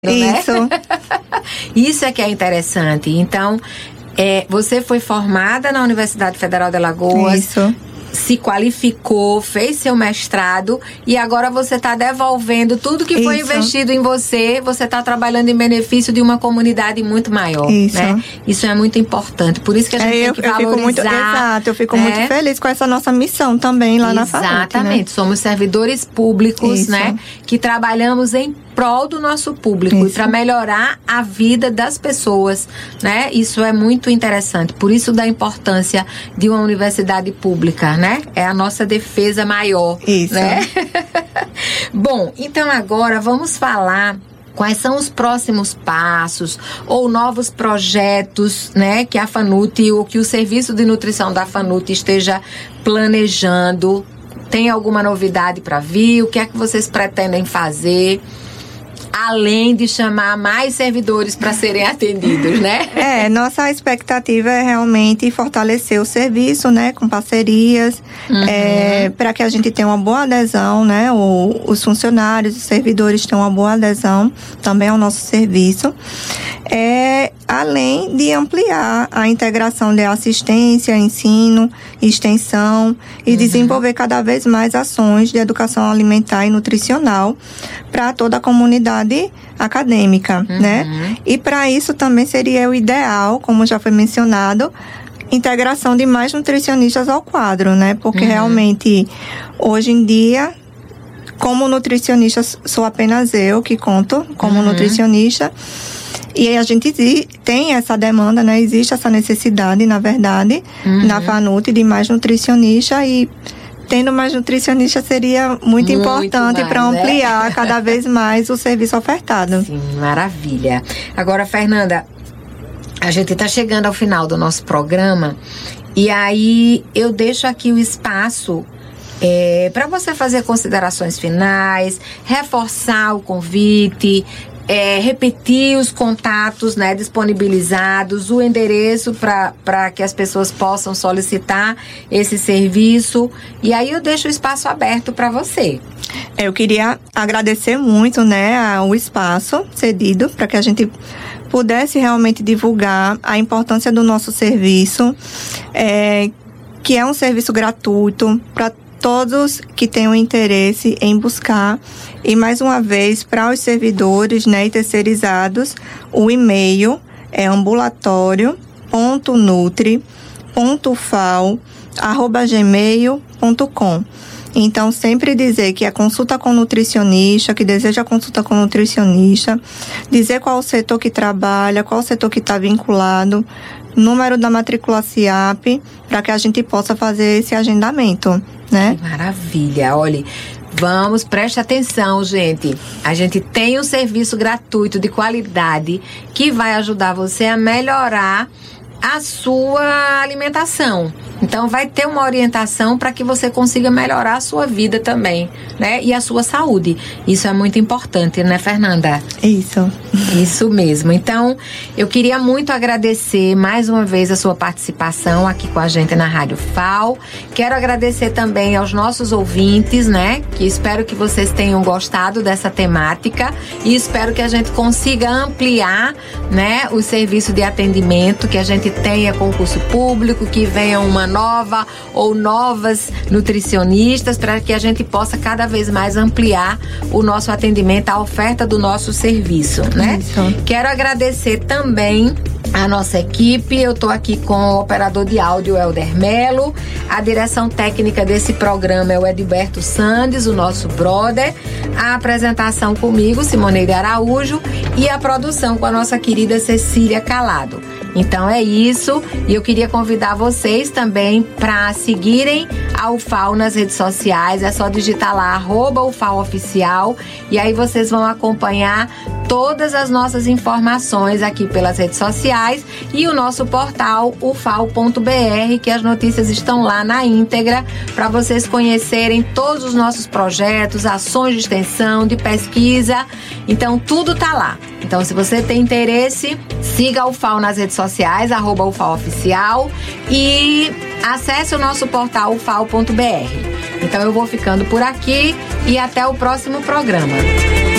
Isso. Né? Isso é que é interessante. Então, você foi formada na Universidade Federal de Alagoas. Isso. Se qualificou, fez seu mestrado e agora você está devolvendo tudo que foi investido em você. Você está trabalhando em benefício de uma comunidade muito maior. Isso. Né? Isso é muito importante. Por isso que a gente tem que valorizar. Eu fico muito feliz com essa nossa missão também lá na FANUT. Exatamente. Né? Somos servidores públicos, né? Que trabalhamos em prol do nosso público e para melhorar a vida das pessoas, né? Isso é muito interessante. Por isso da importância de uma universidade pública, né? É a nossa defesa maior, né? Bom, então agora vamos falar quais são os próximos passos ou novos projetos, né, que a FANUT ou que o Serviço de Nutrição da FANUT esteja planejando. Tem alguma novidade para vir? O que é que vocês pretendem fazer? Além de chamar mais servidores para serem atendidos, né? Nossa expectativa é realmente fortalecer o serviço, né? Com parcerias, para que a gente tenha uma boa adesão, né? Os funcionários, os servidores tenham uma boa adesão também ao nosso serviço. Além de ampliar a integração de assistência, ensino, extensão e desenvolver cada vez mais ações de educação alimentar e nutricional para toda a comunidade acadêmica, né? E para isso também seria o ideal, como já foi mencionado, integração de mais nutricionistas ao quadro, né? Porque realmente, hoje em dia, como nutricionista, sou apenas eu que conto como nutricionista. E a gente tem essa demanda, né? Existe essa necessidade, na verdade, na FANUT de mais nutricionista e tendo mais nutricionista seria muito importante para ampliar cada vez mais o serviço ofertado. Sim, maravilha. Agora, Fernanda, a gente está chegando ao final do nosso programa e aí eu deixo aqui o espaço para você fazer considerações finais, reforçar o convite, repetir os contatos, né, disponibilizados, o endereço para que as pessoas possam solicitar esse serviço. E aí eu deixo o espaço aberto para você. Eu queria agradecer muito, né, o espaço cedido para que a gente pudesse realmente divulgar a importância do nosso serviço, que é um serviço gratuito para todos que tenham interesse em buscar. E mais uma vez, para os servidores, né, e terceirizados, o e-mail é ambulatório.nutri.fal@gmail.com. Então, sempre dizer que é consulta com nutricionista, que deseja consulta com nutricionista, dizer qual o setor que trabalha, qual o setor que está vinculado, número da matrícula CIAP, para que a gente possa fazer esse agendamento, né? Que maravilha! Olha, preste atenção, gente. A gente tem um serviço gratuito de qualidade que vai ajudar você a melhorar a sua alimentação. Então, vai ter uma orientação para que você consiga melhorar a sua vida também, né? E a sua saúde. Isso é muito importante, né, Fernanda? Isso. Isso mesmo. Então, eu queria muito agradecer mais uma vez a sua participação aqui com a gente na Rádio FAO. Quero agradecer também aos nossos ouvintes, né? Que espero que vocês tenham gostado dessa temática e espero que a gente consiga ampliar, né, o serviço de atendimento, que a gente tenha concurso público, que venha uma nova ou novas nutricionistas para que a gente possa cada vez mais ampliar o nosso atendimento, a oferta do nosso serviço, né? Isso. Quero agradecer também a nossa equipe. Eu estou aqui com o operador de áudio Helder Melo, a direção técnica desse programa é o Edilberto Sandes, o nosso brother, a apresentação comigo, Simoneide Araújo, e a produção com a nossa querida Cecília Calado. Então é isso, e eu queria convidar vocês também para seguirem a UFAO nas redes sociais. É só digitar lá @UFAOoficial e aí vocês vão acompanhar todas as nossas informações aqui pelas redes sociais e o nosso portal ufao.br, que as notícias estão lá na íntegra para vocês conhecerem todos os nossos projetos, ações de extensão, de pesquisa. Então tudo tá lá. Então, se você tem interesse, siga a UFAO nas redes sociais, @UFAOoficial, e acesse o nosso portal ufao.br. Então, eu vou ficando por aqui e até o próximo programa.